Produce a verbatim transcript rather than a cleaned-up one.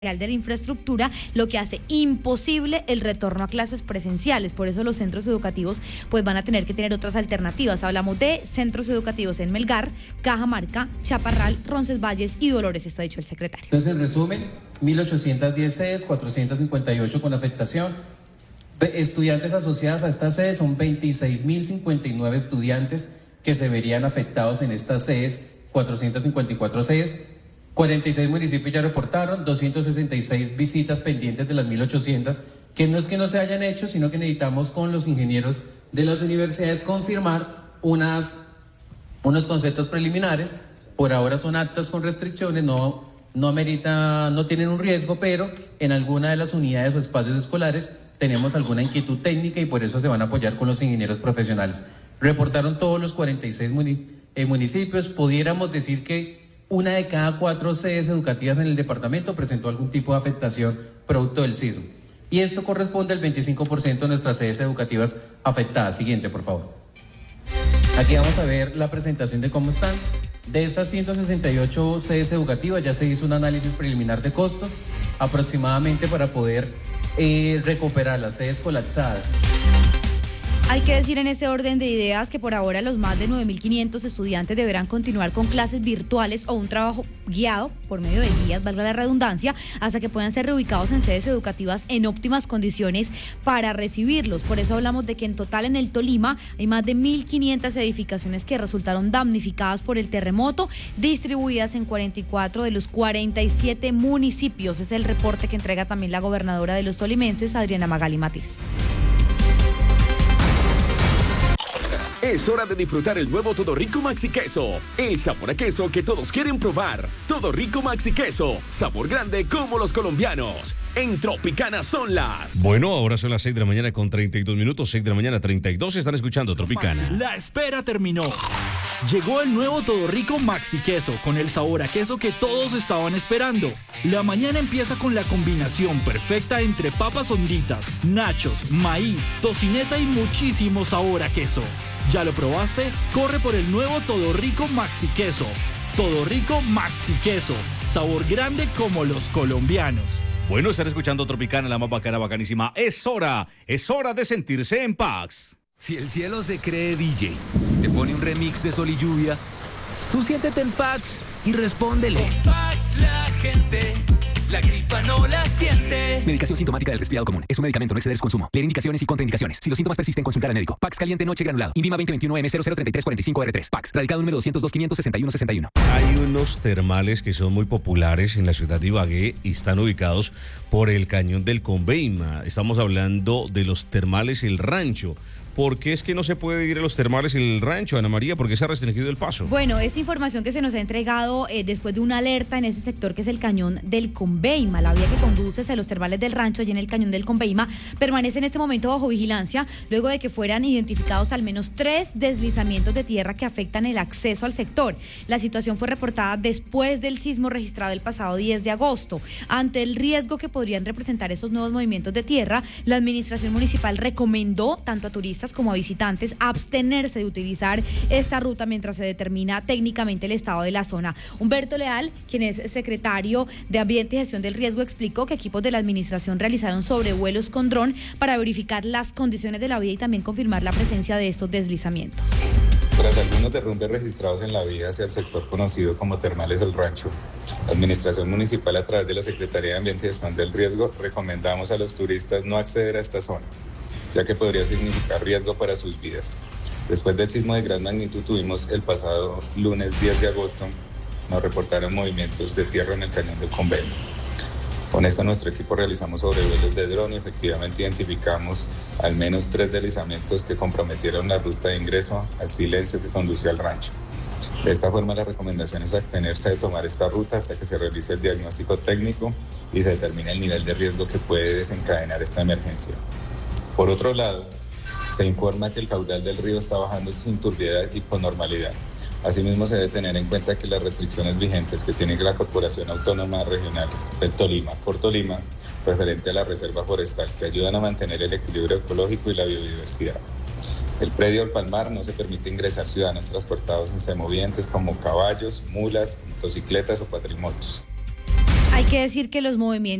de la infraestructura, lo que hace imposible el retorno a clases presenciales. Por eso los centros educativos pues van a tener que tener otras alternativas. Hablamos de centros educativos en Melgar, Cajamarca, Chaparral, Roncesvalles y Dolores. Esto ha dicho el secretario. Entonces, en resumen, mil ochocientas diez sedes, cuatrocientas cincuenta y ocho con afectación. Estudiantes asociadas a estas sedes son veintiséis mil cincuenta y nueve estudiantes que se verían afectados en estas sedes, cuatrocientas cincuenta y cuatro sedes. cuarenta y seis municipios ya reportaron, doscientas sesenta y seis visitas pendientes de las mil ochocientas, que no es que no se hayan hecho, sino que necesitamos con los ingenieros de las universidades confirmar unas, unos conceptos preliminares. Por ahora son actas con restricciones, no, no amerita, no tienen un riesgo, pero en alguna de las unidades o espacios escolares tenemos alguna inquietud técnica y por eso se van a apoyar con los ingenieros profesionales. Reportaron todos los cuarenta y seis municipios, pudiéramos decir que una de cada cuatro sedes educativas en el departamento presentó algún tipo de afectación producto del sismo. Y esto corresponde al veinticinco por ciento de nuestras sedes educativas afectadas. Siguiente, por favor. Aquí vamos a ver la presentación de cómo están. De estas ciento sesenta y ocho sedes educativas ya se hizo un análisis preliminar de costos aproximadamente para poder eh, recuperar las sedes colapsadas. Hay que decir en ese orden de ideas que por ahora los más de nueve mil quinientos estudiantes deberán continuar con clases virtuales o un trabajo guiado por medio de guías, valga la redundancia, hasta que puedan ser reubicados en sedes educativas en óptimas condiciones para recibirlos. Por eso hablamos de que en total en el Tolima hay más de mil quinientas edificaciones que resultaron damnificadas por el terremoto, distribuidas en cuarenta y cuatro de los cuarenta y siete municipios. Es el reporte que entrega también la gobernadora de los tolimenses, Adriana Magali Matiz. Es hora de disfrutar el nuevo Todo Rico Maxi Queso, el sabor a queso que todos quieren probar. Todo Rico Maxi Queso, sabor grande como los colombianos. En Tropicana son las... Bueno, ahora son las seis de la mañana con treinta y dos minutos, seis de la mañana treinta y dos, están escuchando Tropicana. La espera terminó. Llegó el nuevo Todo Rico Maxi Queso, con el sabor a queso que todos estaban esperando. La mañana empieza con la combinación perfecta entre papas honditas, nachos, maíz, tocineta y muchísimo sabor a queso. ¿Ya lo probaste? Corre por el nuevo Todo Rico Maxi Queso. Todo Rico Maxi Queso, sabor grande como los colombianos. Bueno, están escuchando Tropicana, la más bacana, bacanísima. Es hora, es hora de sentirse en paz. Si el cielo se cree D J, te pone un remix de Sol y Lluvia, tú siéntete en Pax y respóndele. Con Pax la gente, la gripa no la siente. Medicación sintomática del resfriado común. Es un medicamento, no exceder su consumo. Leer indicaciones y contraindicaciones. Si los síntomas persisten, consultar al médico. Pax caliente noche granulado. Invima veinte veintiuno M cero cero treinta y tres cuarenta y cinco R tres. Pax. Radicado número doscientos dos quinientos sesenta y uno sesenta y uno. Hay unos termales que son muy populares en la ciudad de Ibagué y están ubicados por el cañón del Conveima. Estamos hablando de los termales El Rancho. ¿Por qué es que no se puede ir a los termales El Rancho, Ana María? ¿Por qué se ha restringido el paso? Bueno, es información que se nos ha entregado eh, después de una alerta en ese sector que es el Cañón del Conveima. La vía que conduce hacia los termales del Rancho, allí en el Cañón del Conveima, permanece en este momento bajo vigilancia, luego de que fueran identificados al menos tres deslizamientos de tierra que afectan el acceso al sector. La situación fue reportada después del sismo registrado el pasado diez de agosto. Ante el riesgo que podrían representar esos nuevos movimientos de tierra, la administración municipal recomendó tanto a turistas como a visitantes abstenerse de utilizar esta ruta mientras se determina técnicamente el estado de la zona. Humberto Leal, quien es secretario de Ambiente y Gestión del Riesgo, explicó que equipos de la administración realizaron sobrevuelos con dron para verificar las condiciones de la vía y también confirmar la presencia de estos deslizamientos. Tras algunos derrumbes registrados en la vía hacia el sector conocido como Termales El Rancho, la Administración Municipal, a través de la Secretaría de Ambiente y Gestión del Riesgo, recomendamos a los turistas no acceder a esta zona, ya que podría significar riesgo para sus vidas. Después del sismo de gran magnitud tuvimos el pasado lunes diez de agosto, nos reportaron movimientos de tierra en el cañón del Conveima. Con esto nuestro equipo realizamos sobrevuelos de dron y efectivamente identificamos al menos tres deslizamientos que comprometieron la ruta de ingreso al silencio que conduce al rancho. De esta forma, la recomendación es abstenerse de tomar esta ruta hasta que se realice el diagnóstico técnico y se determine el nivel de riesgo que puede desencadenar esta emergencia. Por otro lado, se informa que el caudal del río está bajando sin turbiedad y con normalidad. Asimismo, se debe tener en cuenta que las restricciones vigentes que tiene la Corporación Autónoma Regional del Tolima, por Tolima, referente a la reserva forestal, que ayudan a mantener el equilibrio ecológico y la biodiversidad. El predio del Palmar no se permite ingresar ciudadanos transportados en semovientes como caballos, mulas, motocicletas o cuatrimotos. Hay que decir que los movimientos